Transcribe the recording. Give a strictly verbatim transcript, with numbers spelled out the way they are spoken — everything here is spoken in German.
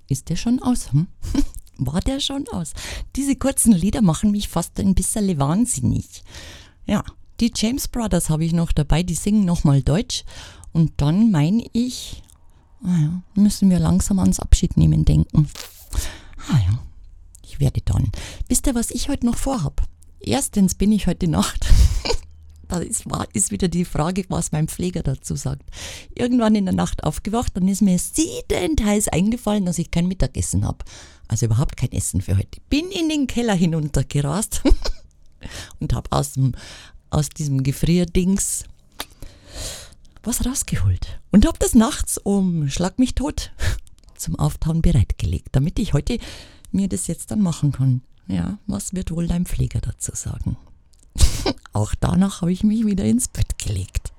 Ist der schon aus? Hm? War der schon aus? Diese kurzen Lieder machen mich fast ein bisschen wahnsinnig. Ja, die James Brothers habe ich noch dabei, die singen nochmal Deutsch. Und dann meine ich, ah ja, müssen wir langsam ans Abschied nehmen denken. Ah ja, ich werde dann. Wisst ihr, was ich heute noch vorhab? Erstens bin ich heute Nacht, da ist, ist wieder die Frage, was mein Pfleger dazu sagt. Irgendwann in der Nacht aufgewacht, dann ist mir siedend heiß eingefallen, dass ich kein Mittagessen habe. Also überhaupt kein Essen für heute. Bin in den Keller hinuntergerast und habe aus, dem, aus diesem Gefrierdings was rausgeholt. Und habe das nachts um Schlag mich tot zum Auftauen bereitgelegt, damit ich heute mir das jetzt dann machen kann. Ja, was wird wohl dein Pfleger dazu sagen? Auch danach habe ich mich wieder ins Bett gelegt.